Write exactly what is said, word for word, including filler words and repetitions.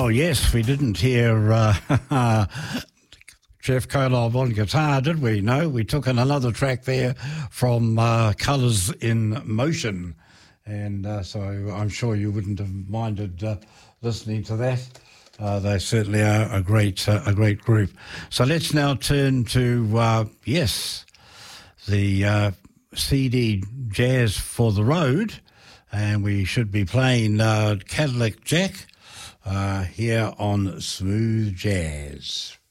Well, yes, we didn't hear uh, Jeff Kolob on guitar, did we? No, we took in another track there from uh, Colours in Motion. And uh, so I'm sure you wouldn't have minded uh, listening to that. Uh, they certainly are a great, uh, a great group. So let's now turn to, uh, yes, the uh, C D Jazz for the Road. And we should be playing uh, Cadillac Jack uh, here on Smooth Jazz.